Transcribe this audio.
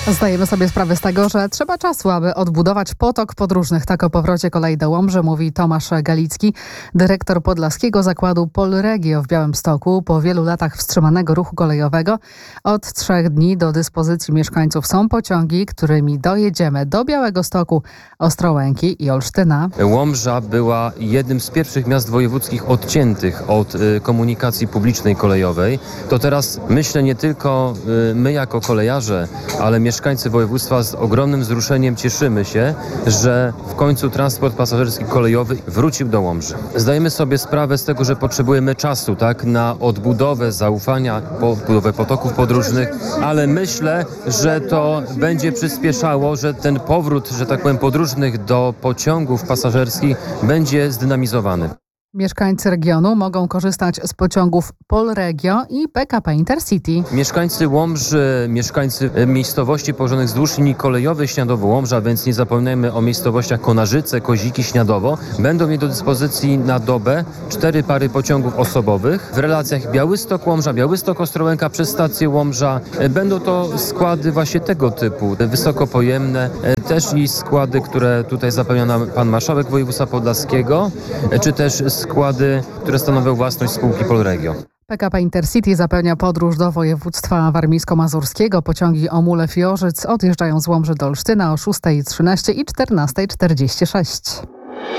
Zdajemy sobie sprawę z tego, że trzeba czasu, aby odbudować potok podróżnych. Tak o powrocie kolei do Łomży mówi Tomasz Galicki, dyrektor Podlaskiego Zakładu Polregio w Białymstoku. Po wielu latach wstrzymanego ruchu kolejowego od 3 dni do dyspozycji mieszkańców są pociągi, którymi dojedziemy do Białegostoku, Ostrołęki i Olsztyna. Łomża była jednym z pierwszych miast wojewódzkich odciętych od komunikacji publicznej kolejowej. To teraz myślę nie tylko my jako kolejarze, ale mieszkańcy województwa z ogromnym wzruszeniem cieszymy się, że w końcu transport pasażerski kolejowy wrócił do Łomży. Zdajemy sobie sprawę z tego, że potrzebujemy czasu, tak, na odbudowę zaufania, odbudowę potoków podróżnych, ale myślę, że to będzie przyspieszało, że ten powrót, że tak powiem, podróżnych do pociągów pasażerskich będzie zdynamizowany. Mieszkańcy regionu mogą korzystać z pociągów Polregio i PKP Intercity. Mieszkańcy Łomży, mieszkańcy miejscowości położonych wzdłuż linii kolejowej Śniadowo-Łomża, więc nie zapominajmy o miejscowościach Konarzyce, Koziki, Śniadowo, będą mieć do dyspozycji na dobę 4 pary pociągów osobowych w relacjach Białystok-Łomża, Białystok-Ostrołęka przez stację Łomża. Będą to składy właśnie tego typu, wysokopojemne, też i składy, które tutaj zapewnia nam pan marszałek województwa podlaskiego, czy też składy, które stanowią własność spółki Polregio. PKP Intercity zapewnia podróż do województwa warmińsko-mazurskiego. Pociągi Omulew i Orzyc odjeżdżają z Łomży do Olsztyna o 6:13 i 14:46.